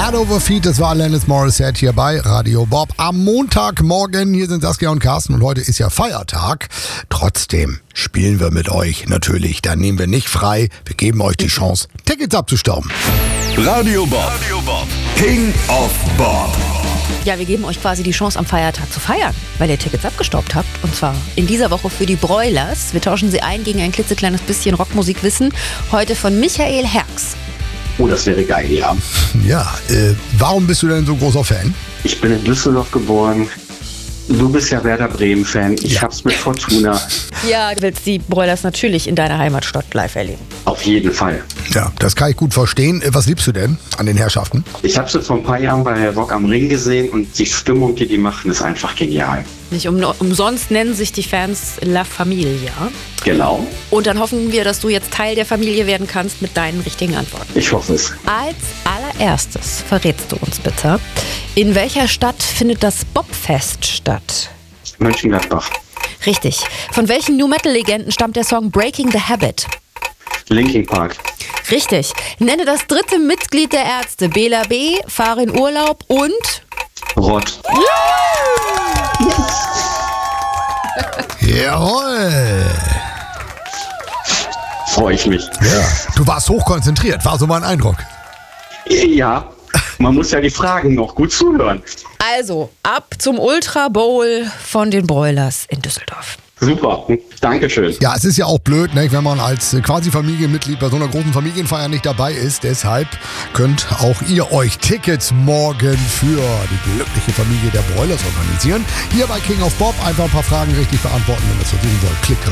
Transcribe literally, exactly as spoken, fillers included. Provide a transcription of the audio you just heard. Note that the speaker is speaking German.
Head Over Feet, das war Alanis Morissette hier bei Radio Bob. Am Montagmorgen, hier sind Saskia und Carsten und heute ist ja Feiertag. Trotzdem spielen wir mit euch natürlich. Da nehmen wir nicht frei. Wir geben euch die Chance, Tickets abzustauben. Radio Bob, Radio Bob. King of Bob. Ja, wir geben euch quasi die Chance, am Feiertag zu feiern, weil ihr Tickets abgestaubt habt. Und zwar in dieser Woche für die Broilers. Wir tauschen sie ein gegen ein klitzekleines bisschen Rockmusikwissen. Heute von Michael Herx. Oh, das wäre geil, ja. Ja, äh, warum bist du denn so großer Fan? Ich bin in Düsseldorf geboren. Du bist ja Werder Bremen-Fan. Ich Ja. hab's mit Fortuna. Ja, du willst die Broilers natürlich in deiner Heimatstadt live erleben. Auf jeden Fall. Ja, das kann ich gut verstehen. Äh, Was liebst du denn an den Herrschaften? Ich habe sie vor ein paar Jahren bei Rock am Ring gesehen und die Stimmung, die die machen, ist einfach genial. Nicht um, umsonst nennen sich die Fans La Familia. Genau. Und dann hoffen wir, dass du jetzt Teil der Familie werden kannst mit deinen richtigen Antworten. Ich hoffe es. Als allererstes verrätst du uns bitte, in welcher Stadt findet das Bobfest statt? Mönchengladbach. Richtig. Von welchen Nu-Metal-Legenden stammt der Song Breaking the Habit? Linkin Park. Richtig. Nenne das dritte Mitglied der Ärzte. Bela B., fahre in Urlaub und... Rott. Jawohl! Freue ich mich. Ja, du warst hochkonzentriert, war so mein Eindruck. Ja, man muss ja die Fragen noch gut zuhören. Also, ab zum Ultra Bowl von den Broilers in Düsseldorf. Super. Dankeschön. Ja, es ist ja auch blöd, ne, wenn man als äh, quasi Familienmitglied bei so einer großen Familienfeier nicht dabei ist. Deshalb könnt auch ihr euch Tickets morgen für die glückliche Familie der Broilers organisieren. Hier bei King of Bob einfach ein paar Fragen richtig beantworten, wenn ihr das versuchen sollt. Klickt rein.